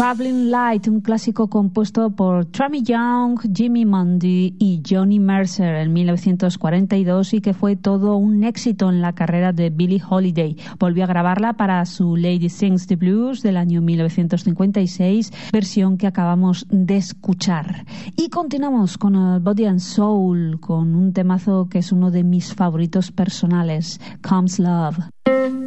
Traveling Light, un clásico compuesto por Tammy Young, Jimmy Mundy y Johnny Mercer en 1942 y que fue todo un éxito en la carrera de Billie Holiday. Volvió a grabarla para su Lady Sings the Blues del año 1956, versión que acabamos de escuchar. Y continuamos con el Body and Soul, con un temazo que es uno de mis favoritos personales, Comes Love.